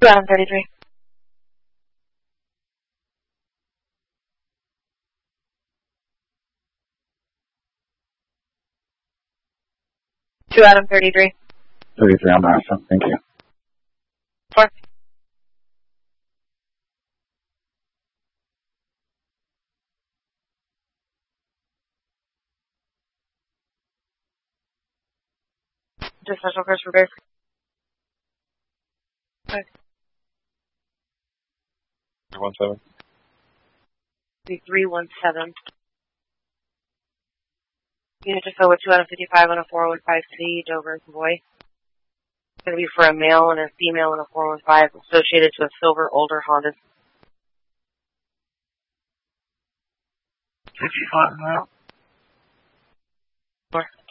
2 Adam 33. Adam 33. 33 on Martha. Thank you. 4. Just special first for Bears. 5. 317. 317. Unit to fill with 2 out of 55 on a 415C, Dover, Savoy. It's going to be for a male and a female in a 415 associated to a silver older Honda. 55 now. 4.